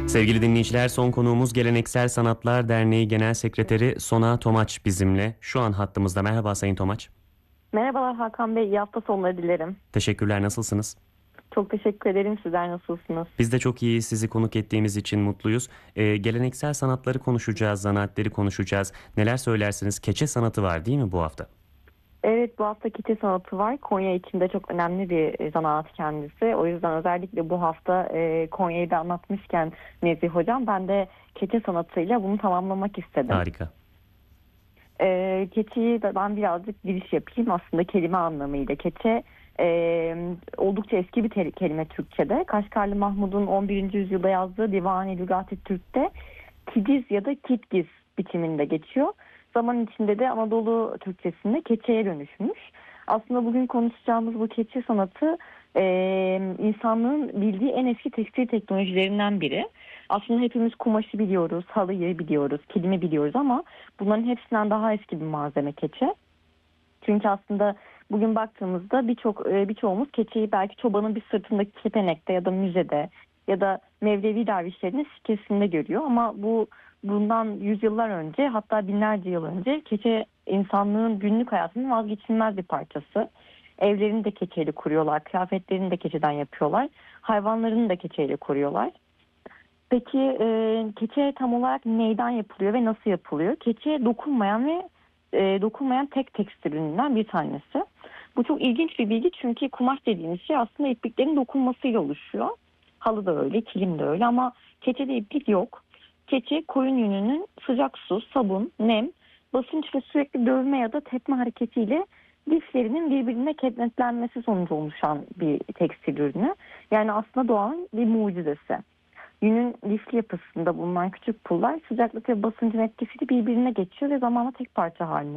Sevgili dinleyiciler, son konuğumuz Geleneksel Sanatlar Derneği Genel Sekreteri Sona Tomaç bizimle. Şu an hattımızda. Merhaba Sayın Tomaç. Merhabalar Hakan Bey, iyi hafta sonları dilerim. Teşekkürler, nasılsınız? Çok teşekkür ederim. Sizler nasılsınız? Biz de çok iyi, sizi konuk ettiğimiz için mutluyuz. Geleneksel sanatları konuşacağız, zanaatleri konuşacağız. Neler söylersiniz? Keçe sanatı var değil mi bu hafta? Evet, bu hafta keçe sanatı var. Konya için de çok önemli bir zanaat kendisi. O yüzden özellikle bu hafta Konya'yı da anlatmışken Nezih Hocam, ben de keçe sanatıyla bunu tamamlamak istedim. Harika. Keçeyi de ben birazcık giriş yapayım. Aslında kelime anlamıyla keçe oldukça eski bir kelime Türkçe'de. Kaşgarlı Mahmud'un 11. yüzyılda yazdığı Divan-ı Lügat-ı Türk'te kigiz ya da kitgiz biçiminde geçiyor. Zaman içinde de Anadolu Türkçesinde keçeye dönüşmüş. Aslında bugün konuşacağımız bu keçe sanatı insanlığın bildiği en eski tekstil teknolojilerinden biri. Aslında hepimiz kumaşı biliyoruz, halıyı biliyoruz, kilimi biliyoruz ama bunların hepsinden daha eski bir malzeme keçe. Çünkü aslında bugün baktığımızda birçoğumuz keçeyi belki çobanın bir sırtındaki kepenekte ya da müzede ya da Mevlevi dervişlerin sikkesinde görüyor. Ama bundan yüzyıllar önce, hatta binlerce yıl önce keçe insanlığın günlük hayatının vazgeçilmez bir parçası. Evlerini de keçeyle kuruyorlar, kıyafetlerini de keçeden yapıyorlar, hayvanlarını da keçeyle koruyorlar. Peki keçe tam olarak neyden yapılıyor ve nasıl yapılıyor? Keçe dokunmayan tek tekstil ürününden bir tanesi. Bu çok ilginç bir bilgi, çünkü kumaş dediğimiz şey aslında ipliklerin dokunmasıyla oluşuyor. Halı da öyle, kilim de öyle, ama keçede iplik yok. Keçe koyun yününün sıcak su, sabun, nem, basınç ve sürekli dövme ya da tepme hareketiyle liflerinin birbirine kenetlenmesi sonucu oluşan bir tekstil ürünü. Yani aslında doğanın bir mucizesi. Yünün lifli yapısında bulunan küçük pullar sıcaklık ve basıncın etkisiyle birbirine geçiyor ve zamanla tek parça haline